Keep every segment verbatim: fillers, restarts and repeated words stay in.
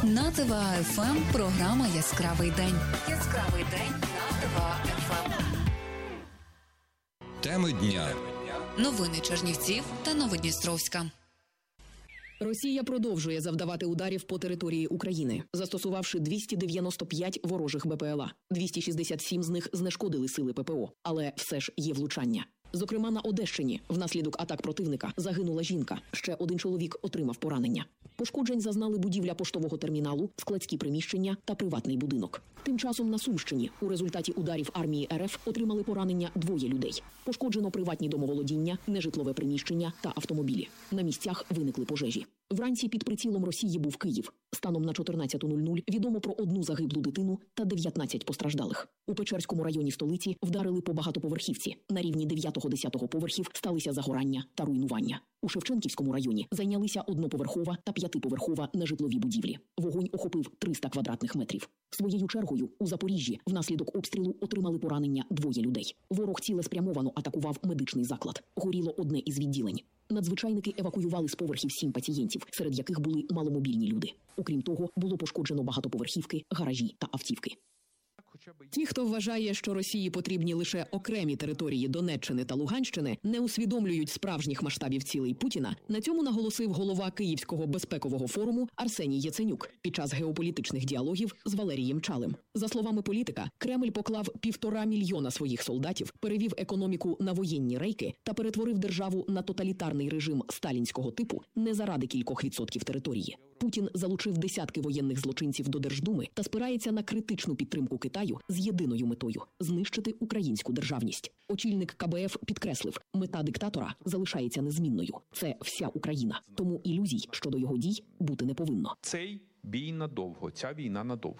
На ТВА-ФМ програма «Яскравий день». Яскравий день на ТВА-ФМ. Теми дня. Новини Чернівців та Новодністровська. Росія продовжує завдавати ударів по території України, застосувавши двісті дев'яносто п'ять ворожих БПЛА. двісті шістдесят сім з них знешкодили сили ППО, але все ж є влучання. Зокрема, на Одещині внаслідок атак противника загинула жінка. Ще один чоловік отримав поранення. Пошкоджень зазнали будівля поштового терміналу, складські приміщення та приватний будинок. Тим часом на Сумщині у результаті ударів армії РФ отримали поранення двоє людей. Пошкоджено приватні домоволодіння, нежитлове приміщення та автомобілі. На місцях виникли пожежі. Вранці під прицілом Росії був Київ. Станом на чотирнадцяту нуль нуль відомо про одну загиблу дитину та дев'ятнадцять постраждалих. У Печерському районі столиці вдарили по багатоповерхівці. На рівні дев'ятого-десятого поверхів сталися загорання та руйнування. У Шевченківському районі зайнялися одноповерхова та п'ятиповерхова нежитлові будівлі. Вогонь охопив триста квадратних метрів. Своєю чергою у Запоріжжі внаслідок обстрілу отримали поранення двоє людей. Ворог цілеспрямовано атакував медичний заклад. Горіло одне із відділень. Надзвичайники евакуювали з поверхів сім пацієнтів, серед яких були маломобільні люди. Окрім того, було пошкоджено багатоповерхівки, гаражі та автівки. Ті, хто вважає, що Росії потрібні лише окремі території Донеччини та Луганщини, не усвідомлюють справжніх масштабів цілей Путіна. На цьому наголосив голова Київського безпекового форуму Арсеній Яценюк під час геополітичних діалогів з Валерієм Чалим. За словами політика, Кремль поклав півтора мільйона своїх солдатів, перевів економіку на воєнні рейки та перетворив державу на тоталітарний режим сталінського типу не заради кількох відсотків території. Путін залучив десятки воєнних злочинців до Держдуми та спирається на критичну підтримку Китаю з єдиною метою – знищити українську державність. Очільник ка бе еф підкреслив, мета диктатора залишається незмінною. Це вся Україна. Тому ілюзій щодо його дій бути не повинно. Цей бій надовго, ця війна надовго.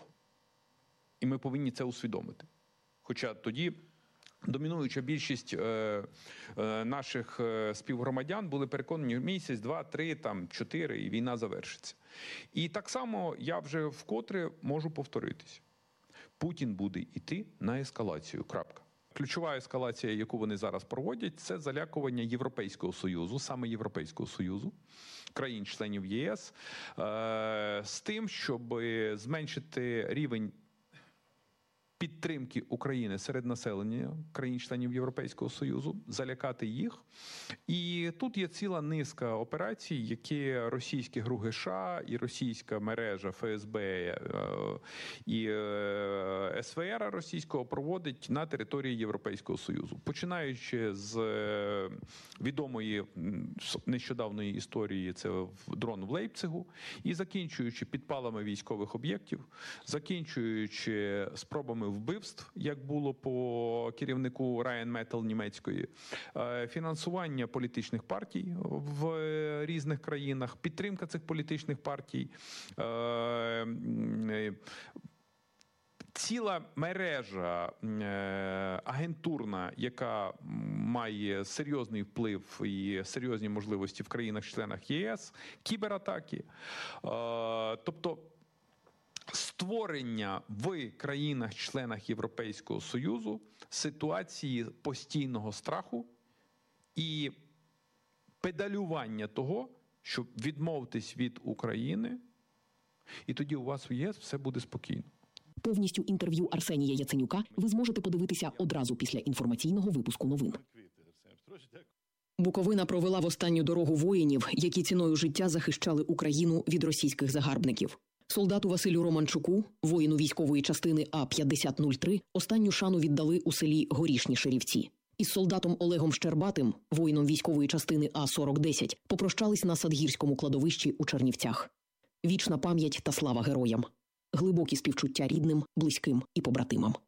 І ми повинні це усвідомити. Хоча тоді домінуюча більшість е, е, наших е, співгромадян були переконані, місяць, два, три, там, чотири, і війна завершиться. І так само я вже вкотре можу повторитись. Путін буде йти на ескалацію, крапка. Ключова ескалація, яку вони зараз проводять, це залякування Європейського Союзу, саме Європейського Союзу, країн-членів є ес, е, з тим, щоб зменшити рівень підтримки України серед населення країн-членів Європейського Союзу, залякати їх. І тут є ціла низка операцій, які російські ГРУ ге ше а і російська мережа еф ес бе і ес ве ер російського проводить на території Європейського Союзу. Починаючи з відомої нещодавної історії, це дрон в Лейпцигу, і закінчуючи підпалами військових об'єктів, закінчуючи спробами вбивств, як було по керівнику Rheinmetall німецької, фінансування політичних партій в різних країнах, підтримка цих політичних партій, ціла мережа агентурна, яка має серйозний вплив і серйозні можливості в країнах-членах є ес, кібератаки. Тобто створення в країнах-членах Європейського Союзу ситуації постійного страху і педалювання того, щоб відмовитись від України, і тоді у вас в є ес все буде спокійно. Повністю інтерв'ю Арсенія Яценюка ви зможете подивитися одразу після інформаційного випуску новин. Буковина провела в останню дорогу воїнів, які ціною життя захищали Україну від російських загарбників. Солдату Василю Романчуку, воїну військової частини А п'ятдесят нуль три, останню шану віддали у селі Горішні Ширівці. Із солдатом Олегом Щербатим, воїном військової частини А сорок десять, попрощались на Садгірському кладовищі у Чернівцях. Вічна пам'ять та слава героям. Глибокі співчуття рідним, близьким і побратимам.